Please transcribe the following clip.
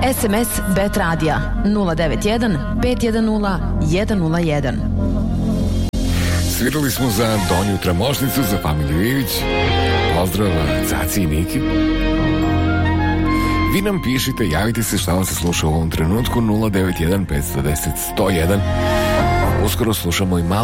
SMS Bet Radija 091 510 101. Svirali smo za Donju Tramošnicu, za familiju Ivić. Pozdrav Caci i Niki. Vi nam pišite, javite se šta vam se sluša u ovom trenutku 091 510 101. Uskoro slušamo i malo